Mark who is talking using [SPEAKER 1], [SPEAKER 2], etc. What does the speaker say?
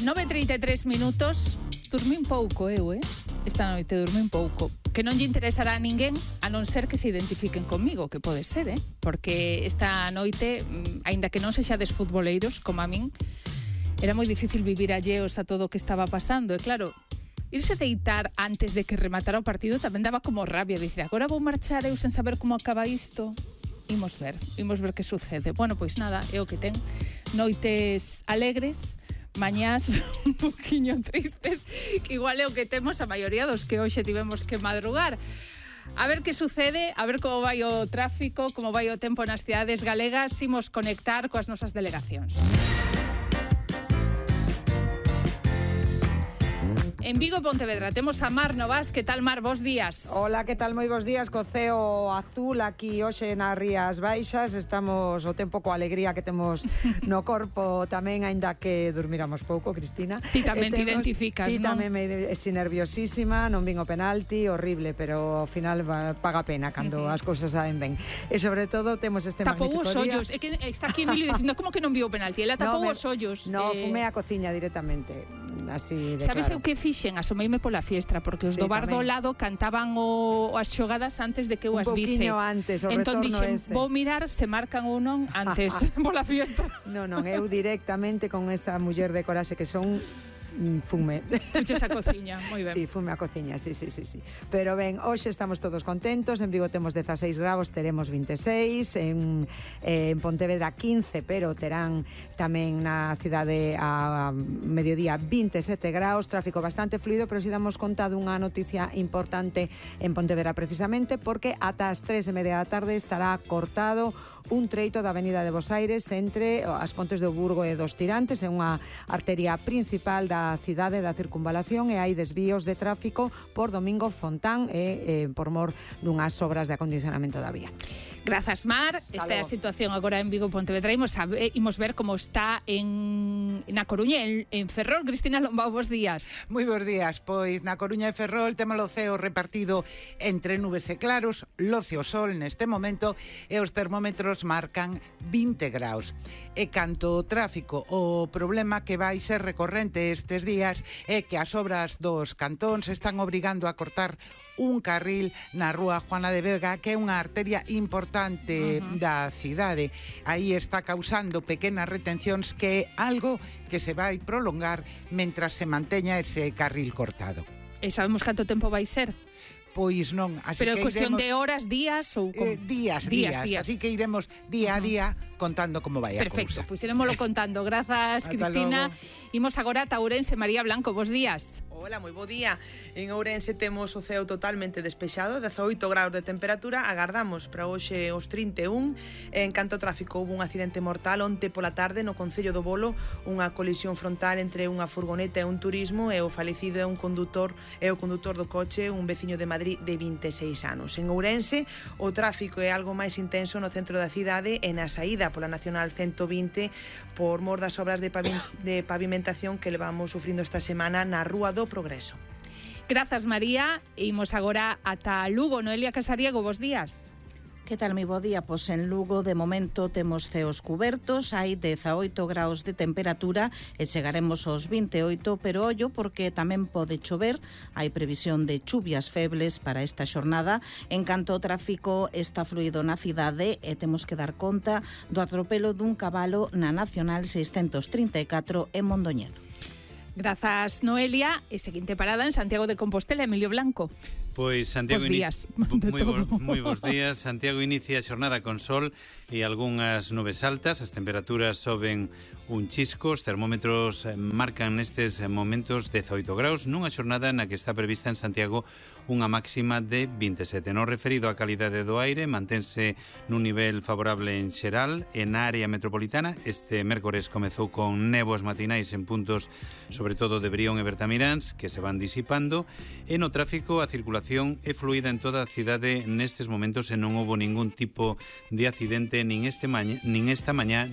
[SPEAKER 1] 9:33 minutos. Dormín pouco esta noite dormín pouco. Que non lle interesará a ninguén, a non ser que se identifiquen comigo, que pode ser, porque esta noite, aínda que non sexades futboleiros, como a min, era moi difícil vivir alleos a todo o que estaba pasando. E claro, irse deitar antes de que rematara o partido tamén daba como rabia. Dice, agora vou marchar eu sen saber como acaba isto. Imos ver que sucede. Bueno, pois nada, é o que ten. Noites alegres, mañás un poquinho tristes, que igual é o que temos a maioría dos que hoxe tivemos que madrugar. A ver que sucede, a ver como vai o tráfico, como vai o tempo nas cidades galegas. Imos conectar coas nosas delegacións. En Vigo e Pontevedra temos a Mar Novas. Que tal, Mar? Bos días.
[SPEAKER 2] Hola, que tal? Moi bos días. Co ceo azul aquí hoxe nas Rías Baixas. Estamos o tempo coa alegría que temos no corpo tamén, aínda que dormiramos pouco, Cristina.
[SPEAKER 1] Ti tamén te identificas,
[SPEAKER 2] non? Ti
[SPEAKER 1] non?
[SPEAKER 2] tamén me nerviosísima, non vin o penalti, horrible, pero ao final paga pena cando as cousas saen ben. E sobre todo temos este
[SPEAKER 1] tapou
[SPEAKER 2] magnífico
[SPEAKER 1] os ollos. É que está aquí Emilio dicindo como que non viu o penalti. Ela tapou os ollos.
[SPEAKER 2] No, fumei a cociña directamente. Así de
[SPEAKER 1] sabes
[SPEAKER 2] claro.
[SPEAKER 1] Eu que fixen? Asomeime pola fiestra, porque os do bar do lado cantaban as xogadas antes de que eu as vise.
[SPEAKER 2] Un poquinho antes, o
[SPEAKER 1] entón
[SPEAKER 2] retorno
[SPEAKER 1] dixen,
[SPEAKER 2] ese.
[SPEAKER 1] vou mirar se marcan ou non antes pola fiesta.
[SPEAKER 2] Non, eu directamente con esa muller de coraxe que son fume.
[SPEAKER 1] Fuches a cociña, moi ben.
[SPEAKER 2] Sí, fume a cociña, sí. Pero ben, hoxe estamos todos contentos. En Vigo temos 16 graus, teremos 26. En Pontevedra 15, pero terán tamén na cidade a mediodía 27 graus. Tráfico bastante fluido, pero si damos conta dunha noticia importante en Pontevedra precisamente, porque ata as 3:30 da tarde estará cortado un treito da avenida de Bos Aires entre as Pontes do Burgo e dos Tirantes. É unha arteria principal da cidade da circunvalación e hai desvíos de tráfico por Domingo Fontán e por mor dunhas obras de acondicionamento da vía.
[SPEAKER 1] Grazas, Mar. Esta é a situación agora en Vigo, Pontevedra. Imos ver como está na Coruña, en Ferrol. Cristina Lombao, bos días.
[SPEAKER 3] Moi bos días. Pois na Coruña e Ferrol temos o ceo repartido entre nubes e claros, loce o sol neste momento e os termómetros marcan 20 graus. E canto o tráfico, o problema que vai ser recorrente estes días é que as obras dos cantóns están obrigando a cortar un carril na rúa Juana de Vega, que é unha arteria importante da cidade. Aí está causando pequenas retencións, que é algo que se vai prolongar mentras se manteña ese carril cortado.
[SPEAKER 1] E sabemos canto tempo vai ser?
[SPEAKER 3] Pois non, así
[SPEAKER 1] pero
[SPEAKER 3] que
[SPEAKER 1] cuestión
[SPEAKER 3] iremos,
[SPEAKER 1] de horas, días ou como?
[SPEAKER 3] Días. Así que iremos día a día contando como vai a cousa.
[SPEAKER 1] Perfecto, pois iremoslo contando. Grazas, Cristina. Imos agora a Ourense. María Blanco, bos días.
[SPEAKER 4] Hola, moi bo día. En Ourense temos o ceo totalmente despexado, 18 graus de temperatura, agardamos para hoxe os 31. En canto ao tráfico, houve un accidente mortal onte pola tarde no Concello do Bolo, unha colisión frontal entre unha furgoneta e un turismo, e o falecido é o condutor do coche, un veciño de Madrid de 26 anos. En Ourense, o tráfico é algo máis intenso no centro da cidade e na saída pola Nacional 120 por mor das obras de pavimentación que levamos sufrindo esta semana na Rúa do Progreso.
[SPEAKER 1] Grazas, María. Imos agora ata Lugo. Noelia Casariego, bos días.
[SPEAKER 5] Que tal, moi bo día? Pois en Lugo de momento temos ceos cubertos, hai 18 graus de temperatura e chegaremos aos 28, pero ollo porque tamén pode chover, hai previsión de chuvias febles para esta xornada. En canto ao tráfico, está fluido na cidade e temos que dar conta do atropelo dun cabalo na Nacional 634 en Mondoñedo.
[SPEAKER 1] Grazas, Noelia. E seguinte parada en Santiago de Compostela, Emilio Blanco.
[SPEAKER 6] Pois Santiago,
[SPEAKER 1] bos días.
[SPEAKER 6] Moi bos días. Santiago inicia a xornada con sol e algunhas nubes altas. As temperaturas soben un chisco. Os termómetros marcan nestes momentos 18 graus nunha xornada na que está prevista en Santiago unha máxima de 27. No referido á calidade do aire, mantense nun nivel favorable en xeral e na área metropolitana. Este mércores comezou con néboas matinais en puntos sobre todo de Brión e Bertamiráns, que se van disipando, e no tráfico a circulación é fluida en toda a cidade nestes momentos e non houbo ningún tipo de accidente nin esta mañá